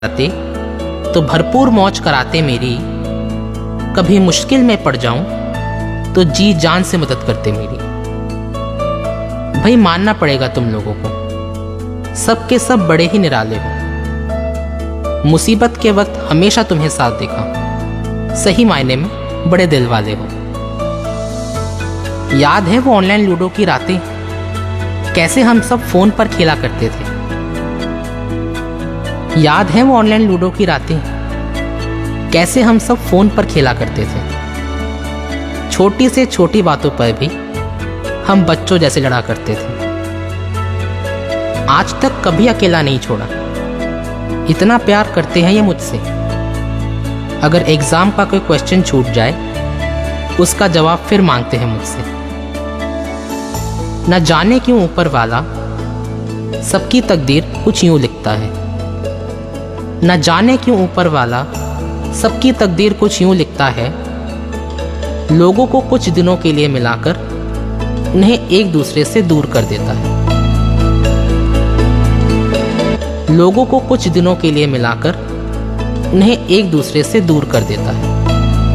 आते तो भरपूर मौज कराते मेरी, कभी मुश्किल में पड़ जाऊं तो जी जान से मदद करते मेरी। भाई मानना पड़ेगा तुम लोगों को, सबके सब बड़े ही निराले हो। मुसीबत के वक्त हमेशा तुम्हें साथ देखा, सही मायने में बड़े दिल वाले हो। याद है वो ऑनलाइन लूडो की रातें, कैसे हम सब फोन पर खेला करते थे। याद है वो ऑनलाइन लूडो की रातें, कैसे हम सब फोन पर खेला करते थे। छोटी से छोटी बातों पर भी हम बच्चों जैसे लड़ा करते थे। आज तक कभी अकेला नहीं छोड़ा, इतना प्यार करते हैं ये मुझसे। अगर एग्जाम का कोई क्वेश्चन छूट जाए, उसका जवाब फिर मांगते हैं मुझसे। न जाने क्यों ऊपर वाला सबकी तकदीर कुछ यूं लिखता है। न जाने क्यों ऊपर वाला सबकी तकदीर कुछ यूं लिखता है। लोगों को कुछ दिनों के लिए मिलाकर उन्हें एक दूसरे से दूर कर देता है। लोगों को कुछ दिनों के लिए मिलाकर उन्हें एक दूसरे से दूर कर देता है।